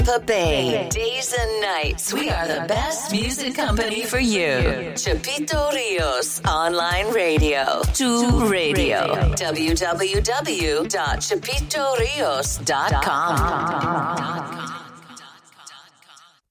Bay. Days and nights, we are the best music company for you. Chapito Rios Online Radio. To radio. www.chapitorios.com.